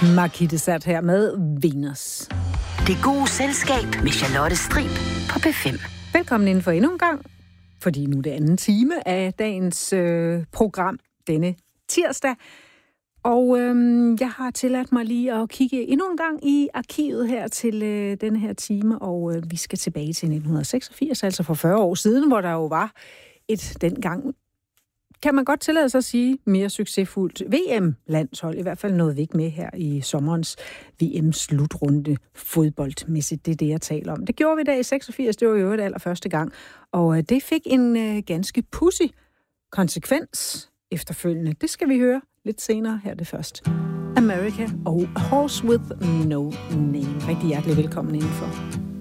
Markitte sat her med Venus. Det gode selskab med Charlotte Strib på P5. Velkommen inden for endnu en gang, fordi nu er det anden time af dagens program denne tirsdag. Og jeg har tilladt mig lige at kigge endnu en gang i arkivet her til denne her time, og vi skal tilbage til 1986, altså for 40 år siden, hvor der jo var et dengang, kan man godt tillade sig at sige, mere succesfuldt VM-landshold. I hvert fald nåede vi ikke med her i sommerens VM-slutrunde fodboldmæssigt. Det er det, jeg taler om. Det gjorde vi da i 86, det var jo det allerførste gang. Og det fik en ganske pudsig konsekvens efterfølgende. Det skal vi høre lidt senere. Her det først. America og Horse with No Name. Rigtig hjertelig velkommen indenfor.